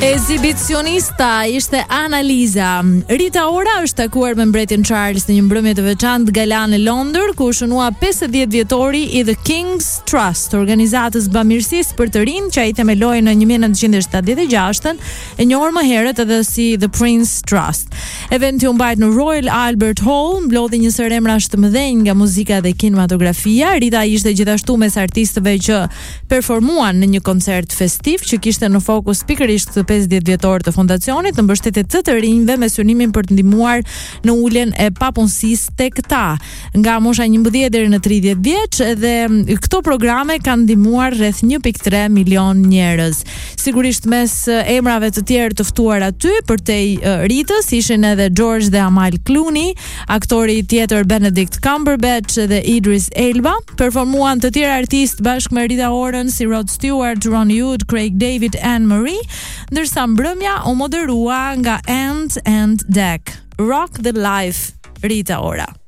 Ezibicionista ishte Analiza. Rita Ora është takuar me mbretin Charles në një mbrëmje të veçantë gala në Londër, ku u shënua 50 vjetori i The King's Trust, organizatës bamirësisë për të rinj që ai themeloi në 1976, e njohur më herët edhe si The Prince Trust. Eventi u mbajt në Royal Albert Hall, mblodhi një sër emrash të mëdhenj nga muzika dhe kinematografia. Rita ishte gjithashtu mes artistëve që performuan në një koncert festiv që kishte në fokus pikërisht 50 vjetor të fondacionit në mbështetje të rinjve me synimin për të ndihmuar në uljen e papunësisë tek ta. Nga mosha 11 deri në 30 vjeç, dhe këto programe kanë ndihmuar rreth 1.3 milion njerëz. Sigurisht mes emrave të tjerë të ftuar aty përtej Ritës ishin edhe George dhe Amal Clooney, aktori tjetër Benedict Cumberbatch dhe Idris Elba. Performuan të tjerë artistë bashkë me Rita Ora si Rod Stewart, Ronnie Wood, Craig David, Anne Marie, ndërsa mbrëmja u moderua nga Ant and Dec. Rock the Life, Rita Ora.